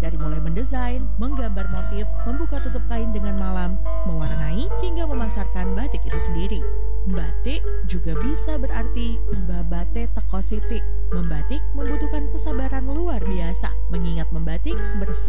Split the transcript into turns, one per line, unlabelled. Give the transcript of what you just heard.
dari mulai mendesain, menggambar motif, membuka tutup kain dengan malam, mewarnai, hingga memasarkan batik itu sendiri. Batik juga bisa berarti babate teko siti. Membatik membutuhkan kesabaran luar biasa, mengingat membatik